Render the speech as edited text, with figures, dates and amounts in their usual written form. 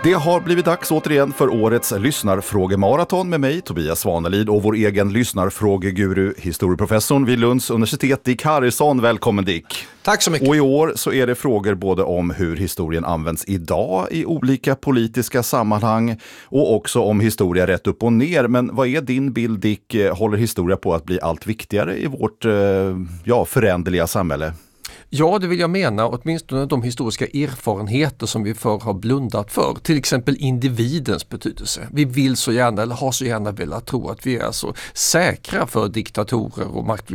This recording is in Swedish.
Det har blivit dags återigen för årets lyssnarfrågemaraton med mig, Tobias Svanelid, och vår egen lyssnarfrågeguru, historieprofessorn vid Lunds universitet, Dick Harrison. Välkommen Dick! Tack så mycket! Och i år så är det frågor både om hur historien används idag i olika politiska sammanhang och också om historia rätt upp och ner. Men vad är din bild, Dick? Håller historia på att bli allt viktigare i vårt föränderliga samhälle? Ja, det vill jag mena, åtminstone de historiska erfarenheter som vi förr har blundat för. Till exempel individens betydelse. Vi vill så gärna, eller har så gärna velat tro att vi är så säkra för diktatorer och makt.